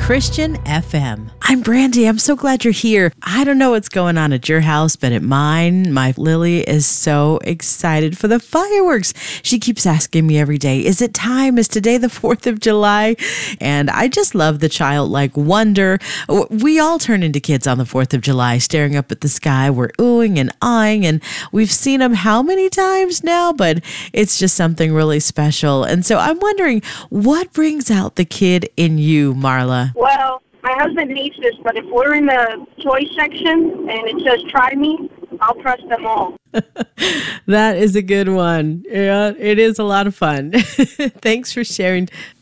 Christian FM. I'm Brandy. I'm so glad you're here. I don't know what's going on at your house, but at mine, my Lily is so excited for the fireworks. She keeps asking me every day, is it time? Is today the 4th of July? And I just love the childlike wonder. We all turn into kids on the 4th of July, staring up at the sky. We're oohing and eyeing, and we've seen them how many times now, but it's just something really special. And so I'm wondering, what brings out the kid in you, Marla? Well, my husband hates this, but if we're in the toy section and it says try me, I'll press them all. That is a good one. Yeah, it is a lot of fun. Thanks for sharing